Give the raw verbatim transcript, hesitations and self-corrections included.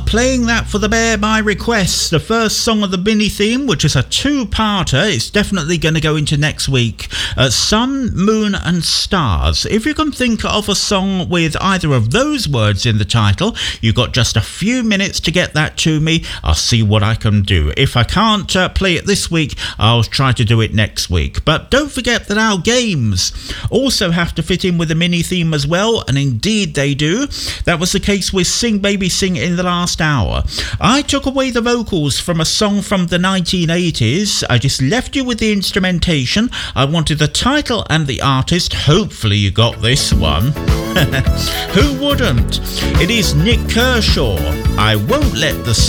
playing that for the bear by request. The first song of the mini theme, which is a two-parter, it's definitely going to go into next week. Uh, Sun, Moon and Stars. If you can think of a song with either of those words in the title, you've got just a few minutes to get that to me. I'll see what I can do. If I can't uh, play it this week, I'll try to do it next week. But don't forget that our games also have to fit in with the mini theme as well, and indeed they do. That was the case with Sing Baby Sing in the last hour. I took away the vocals from a song from the nineteen eighties. I just left you with the instrumentation. I wanted the title and the artist. Hopefully you got this one. Who wouldn't? It is Nick Kershaw. I Won't Let the